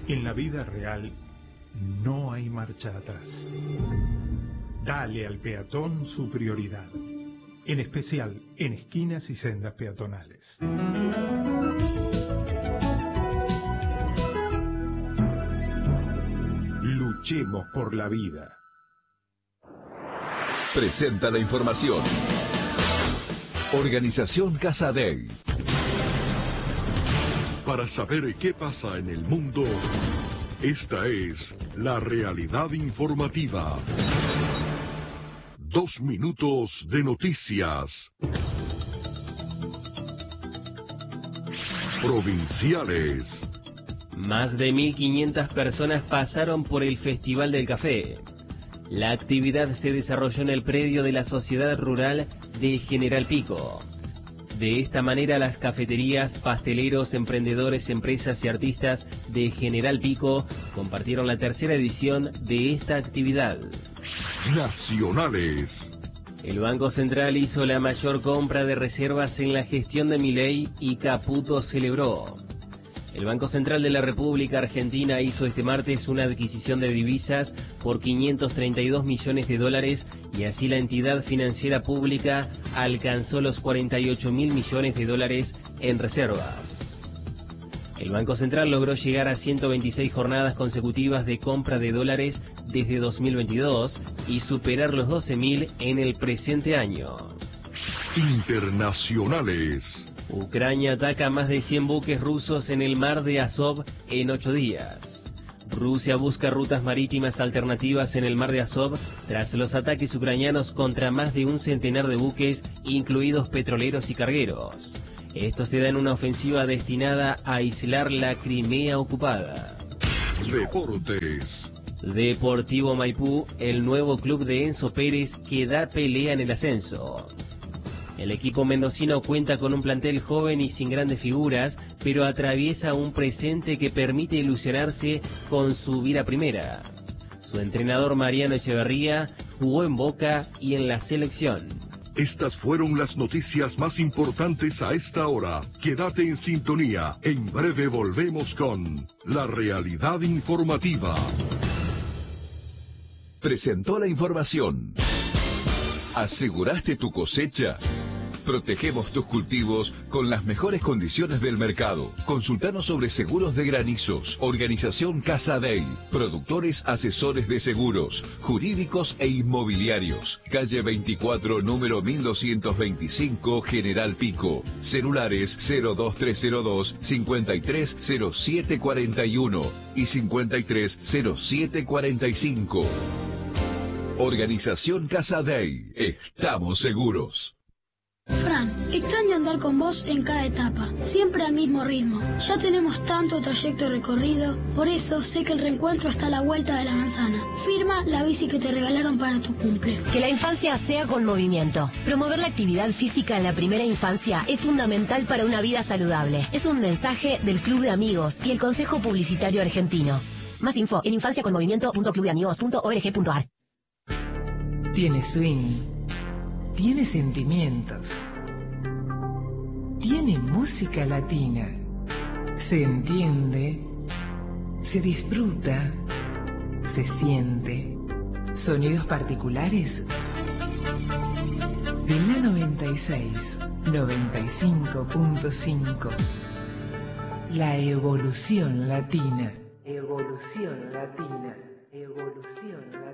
En la vida real no hay marcha atrás. Dale al peatón su prioridad, en especial en esquinas y sendas peatonales. Luchemos por la vida. Presenta la información. Organización Casa Dei. Para saber qué pasa en el mundo, esta es la realidad informativa. 2 minutos de noticias. Provinciales. Más de 1.500 personas pasaron por el Festival del Café. La actividad se desarrolló en el predio de la Sociedad Rural de General Pico. De esta manera, las cafeterías, pasteleros, emprendedores, empresas y artistas de General Pico compartieron la tercera edición de esta actividad. Nacionales. El Banco Central hizo la mayor compra de reservas en la gestión de Milei y Caputo celebró. El Banco Central de la República Argentina hizo este martes una adquisición de divisas por 532 millones de dólares y así la entidad financiera pública alcanzó los 48.000 millones de dólares en reservas. El Banco Central logró llegar a 126 jornadas consecutivas de compra de dólares desde 2022 y superar los 12.000 en el presente año. Internacionales. Ucrania ataca a más de 100 buques rusos en el mar de Azov en 8 días. Rusia busca rutas marítimas alternativas en el mar de Azov tras los ataques ucranianos contra más de un centenar de buques, incluidos petroleros y cargueros. Esto se da en una ofensiva destinada a aislar la Crimea ocupada. Deportes. Deportivo Maipú, el nuevo club de Enzo Pérez que da pelea en el ascenso. El equipo mendocino cuenta con un plantel joven y sin grandes figuras, pero atraviesa un presente que permite ilusionarse con subir a primera. Su entrenador Mariano Echeverría jugó en Boca y en la selección. Estas fueron las noticias más importantes a esta hora. Quédate en sintonía. En breve volvemos con la realidad informativa. Presentó la información. ¿Aseguraste tu cosecha? Protegemos tus cultivos con las mejores condiciones del mercado. Consultanos sobre seguros de granizos. Organización Casa Dei. Productores asesores de seguros, jurídicos e inmobiliarios. Calle 24, número 1225, General Pico. Celulares 02302 530741 y 530745. Organización Casa Dei. Estamos seguros. Fran, extraño andar con vos en cada etapa, siempre al mismo ritmo. Ya tenemos tanto trayecto recorrido, por eso sé que el reencuentro está a la vuelta de la manzana. Firma la bici que te regalaron para tu cumple. Que la infancia sea con movimiento. Promover la actividad física en la primera infancia es fundamental para una vida saludable. Es un mensaje del Club de Amigos y el Consejo Publicitario Argentino. Más info en infanciaconmovimiento.clubdeamigos.org.ar. Tiene swing, tiene sentimientos, tiene música latina, se entiende, se disfruta, se siente, sonidos particulares de la 96, 95.5, la evolución latina, evolución latina, evolución latina.